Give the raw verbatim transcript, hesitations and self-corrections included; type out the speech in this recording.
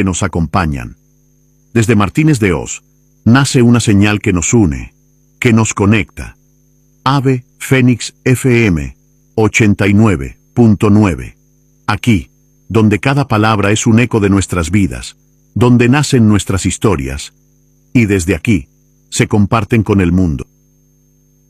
que nos acompañan. Desde Martínez de Oz, nace una señal que nos une, que nos conecta. Ave Fénix F M ochenta y nueve punto nueve. Aquí, donde cada palabra es un eco de nuestras vidas, donde nacen nuestras historias, y desde aquí, se comparten con el mundo.